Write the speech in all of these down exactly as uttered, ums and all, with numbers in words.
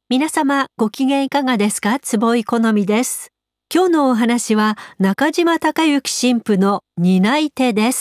皆様ご機嫌いかがですか？坪井好美です。今日のお話は中島孝之神父の担い手です。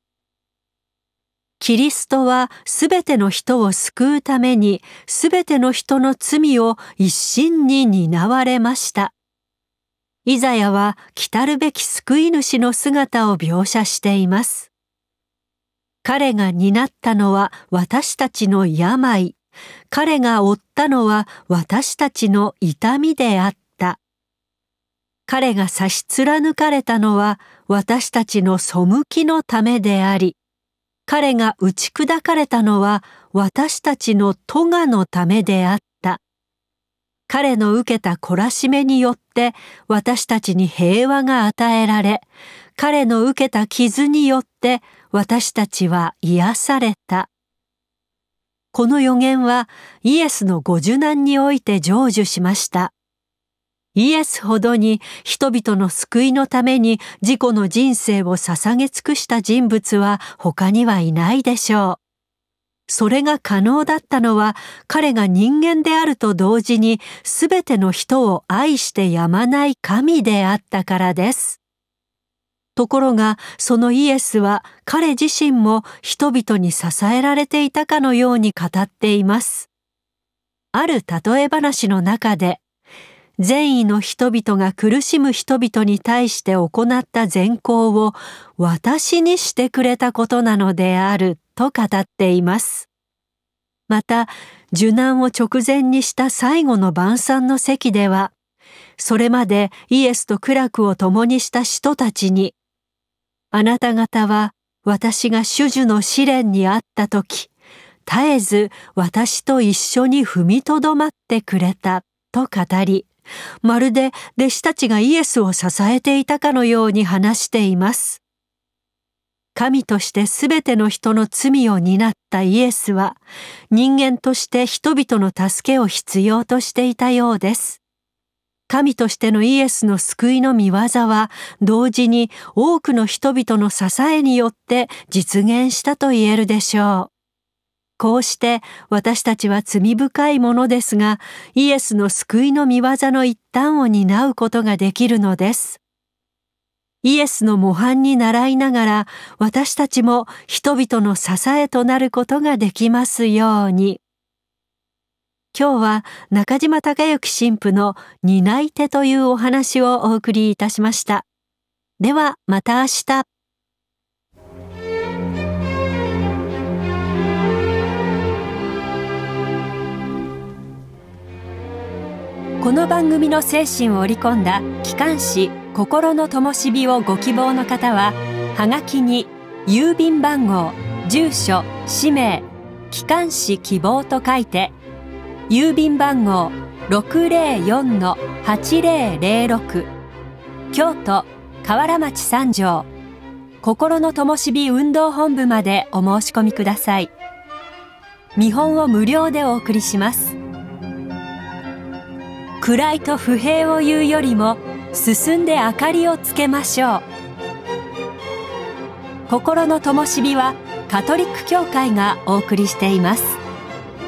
キリストはすべての人を救うためにすべての人の罪を一身に担われました。イザヤは来たるべき救い主の姿を描写しています。彼が担ったのは私たちの病。彼が負ったのは私たちの痛みであった。彼が差し貫かれたのは私たちの背きのためであり、彼が打ち砕かれたのは私たちの咎のためであった。彼の受けた懲らしめによって私たちに平和が与えられ、彼の受けた傷によって私たちは癒された。この予言はイエスのご受難において成就しました。イエスほどに人々の救いのために自己の人生を捧げ尽くした人物は他にはいないでしょう。それが可能だったのは彼が人間であると同時にすべての人を愛してやまない神であったからです。ところがそのイエスは彼自身も人々に支えられていたかのように語っています。ある例え話の中で、善意の人々が苦しむ人々に対して行った善行を私にしてくれたことなのであると語っています。また、受難を直前にした最後の晩餐の席では、それまでイエスと苦楽を共にした人たちに、あなた方は私が主樹の試練にあったとき、絶えず私と一緒に踏みとどまってくれたと語り、まるで弟子たちがイエスを支えていたかのように話しています。神としてすべての人の罪を担ったイエスは、人間として人々の助けを必要としていたようです。神としてのイエスの救いの御業は同時に多くの人々の支えによって実現したと言えるでしょう。こうして私たちは罪深いものですが、イエスの救いの御業の一端を担うことができるのです。イエスの模範に倣いながら私たちも人々の支えとなることができますように。今日は中島孝之神父の担い手というお話をお送りいたしました。ではまた明日。この番組の精神を織り込んだ機関誌心の灯火をご希望の方は、はがきに郵便番号、住所、氏名、機関誌希望と書いて、郵便番号 ろくぜろよんのはちぜろぜろろく 京都河原町三条心の灯火運動本部までお申し込みください。見本を無料でお送りします。暗いと不平を言うよりも進んで明かりをつけましょう。心の灯火はカトリック教会がお送りしています。